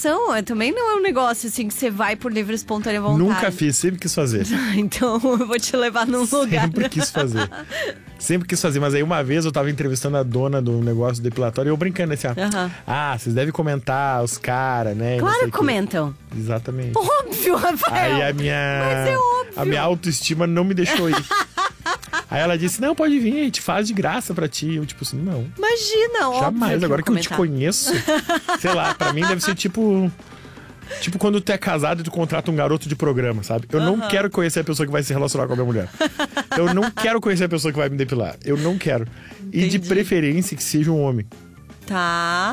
depilação também não é um negócio assim que você vai por livre e espontânea vontade. Nunca fiz, sempre quis fazer. Então eu vou te levar num lugar. Sempre quis fazer. Sempre quis fazer, mas aí uma vez eu tava entrevistando a dona do negócio depilatório e eu brincando assim, vocês devem comentar os caras, né? Claro que comentam. Exatamente. Óbvio, Rafael. Aí Mas é óbvio. a minha autoestima não me deixou ir. Aí ela disse, não, pode vir, a gente faz de graça pra ti. Eu tipo assim, não. Imagina, óbvio. Jamais, agora que eu te conheço, sei lá, pra mim deve ser tipo quando tu é casado e tu contrata um garoto de programa, sabe? Eu não quero conhecer a pessoa que vai se relacionar com a minha mulher. Eu não quero conhecer a pessoa que vai me depilar. Eu não quero. E de preferência que seja um homem. Tá.